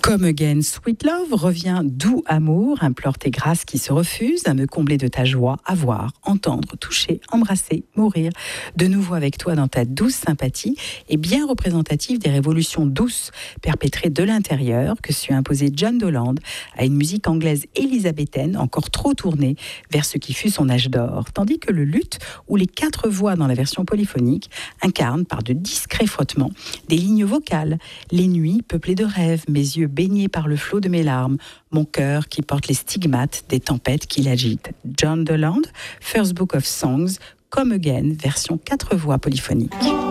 Come Again, Sweet Love revient doux amour, implore tes grâces qui se refusent à me combler de ta joie, à voir, entendre, toucher, embrasser, mourir. De nouveau avec toi dans ta douce sympathie et bien représentative des révolutions douces perpétrées de l'intérieur que sut imposer John Doland à une musique anglaise élisabéthaine encore trop tournée vers ce qui fut son âge d'or. Tandis que le luth ou les 4 voix dans la version polyphonique incarnent par de discrets frottements des lignes vocales, les nuits peuplées de rêves, mes yeux baigné par le flot de mes larmes, mon cœur qui porte les stigmates des tempêtes qui l'agitent. John Doland, First Book of Songs, Come Again, version 4 voix polyphonique.